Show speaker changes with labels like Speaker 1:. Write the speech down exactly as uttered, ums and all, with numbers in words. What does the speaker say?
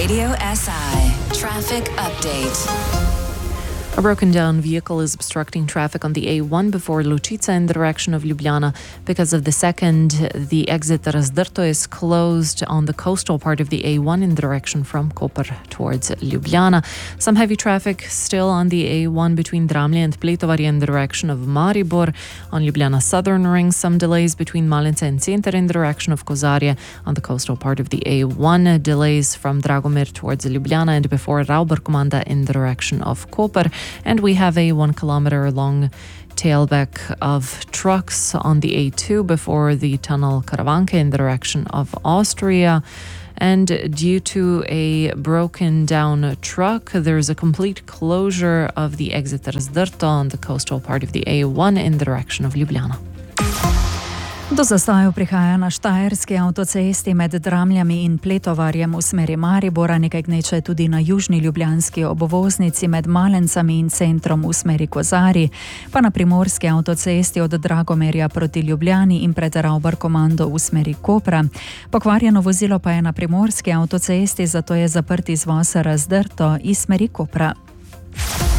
Speaker 1: Radio S I Traffic Update.
Speaker 2: A broken-down vehicle is obstructing traffic on the A one before Lučica in the direction of Ljubljana. Because of the second, the exit Razdrto is closed on the coastal part of the A one in the direction from Koper towards Ljubljana. Some heavy traffic still on the A one between Dramlje and Pletovarje in the direction of Maribor. On Ljubljana Southern Ring, some delays between Malince and Center in the direction of Kozarje. On the coastal part of the A one, delays from Dragomir towards Ljubljana and before Rauberkomanda in the direction of Koper. And we have a one kilometer long tailback of trucks on the A two before the tunnel Karavanke in the direction of Austria. And due to a broken down truck, there's a complete closure of the exit Razdrto on the coastal part of the A one in the direction of Ljubljana.
Speaker 3: Do zastojev prihaja na Štajerski avtocesti med Dramljami in Pletovarjem v smeri Maribora, nekaj gneče tudi na južni ljubljanski obvoznici med Malencami in centrom v smeri Kozarji, pa na primorski avtocesti od Dragomerja proti Ljubljani in pred Rauberkomando v smeri Kopra. Pokvarjeno vozilo pa je na primorski avtocesti, zato je zaprt izvoz Razdrto iz smeri Kopra.